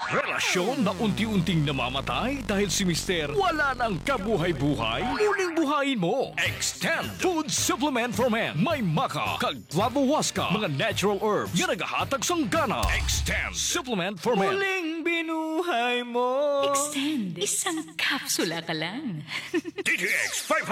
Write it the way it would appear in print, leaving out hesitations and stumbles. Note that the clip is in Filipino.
Relasyon na unti-unting namamatay dahil si Mister wala nang kabuhay-buhay? Muling buhayin mo. Extend Food Supplement for Men. May maka, kag flavowaska, mga natural herbs nga nagahatag sang gana. Extend Supplement for Men. Muling binuhay mo. Extend. Isang kapsula ka lang. DTX